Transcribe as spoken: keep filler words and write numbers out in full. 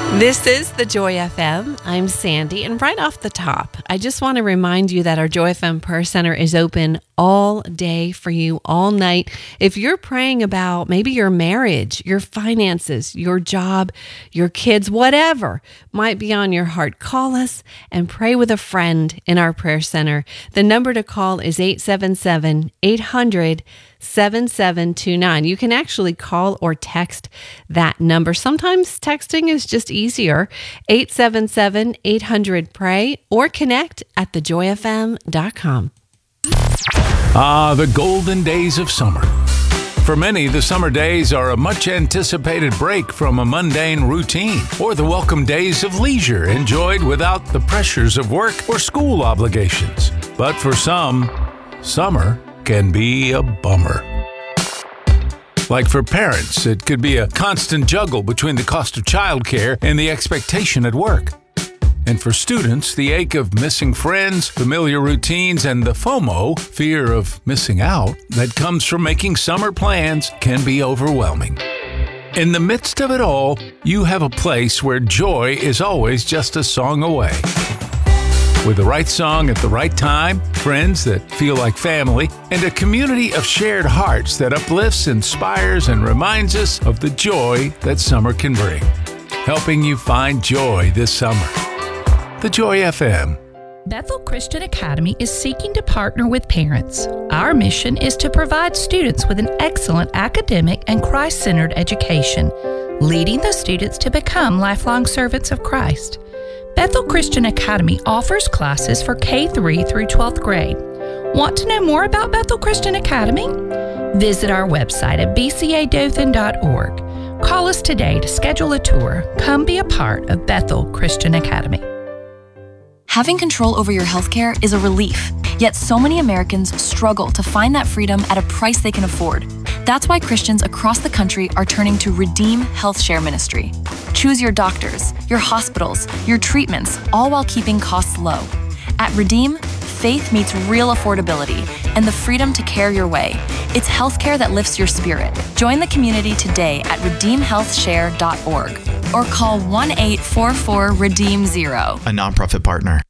This is the Joy F M. I'm Sandy, and right off the top, I just want to remind you that our Joy F M Prayer Center is open all day for you, all night. If you're praying about maybe your marriage, your finances, your job, your kids, whatever might be on your heart, call us and pray with a friend in our prayer center. The number to call is eight seven seven, eight hundred, seven seven two nine. You can actually call or text that number. Sometimes texting is just easier. eight seven seven, eight hundred, pray or connect at the joy f m dot com. Ah, the golden days of summer. For many, the summer days are a much anticipated break from a mundane routine, or the welcome days of leisure enjoyed without the pressures of work or school obligations. But for some, summer can be a bummer. Like for parents, it could be a constant juggle between the cost of childcare and the expectation at work. And for students, the ache of missing friends, familiar routines, and the FOMO, fear of missing out, that comes from making summer plans can be overwhelming. In the midst of it all, you have a place where joy is always just a song away. With the right song at the right time, friends that feel like family, and a community of shared hearts that uplifts, inspires, and reminds us of the joy that summer can bring. Helping you find joy this summer. The Joy F M. Bethel Christian Academy is seeking to partner with parents. Our mission is to provide students with an excellent academic and Christ-centered education, leading those students to become lifelong servants of Christ. Bethel Christian Academy offers classes for K three through twelfth grade. Want to know more about Bethel Christian Academy? Visit our website at b c a dothan dot org. Call us today to schedule a tour. Come be a part of Bethel Christian Academy. Having control over your healthcare is a relief, yet so many Americans struggle to find that freedom at a price they can afford. That's why Christians across the country are turning to Redeem Health Share Ministry. Choose your doctors, your hospitals, your treatments, all while keeping costs low. At Redeem, faith meets real affordability and the freedom to care your way. It's healthcare that lifts your spirit. Join the community today at redeem health share dot org or call one eight four four redeem zero. A nonprofit partner.